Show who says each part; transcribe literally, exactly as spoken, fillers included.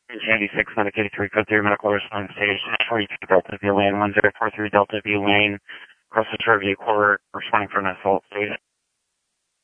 Speaker 1: eighty-six, Medic eighty-three, code three, medical response station, forty-two Delta View Lane, one zero four three Delta View Lane, across the Treview Court, responding for an assault station.